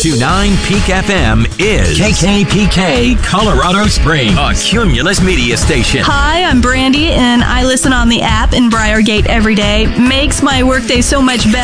102.9 Peak FM is KKPK Colorado Springs, a Cumulus media station. Hi, I'm Brandy, and I listen on the app in Briargate every day. Makes my workday so much better.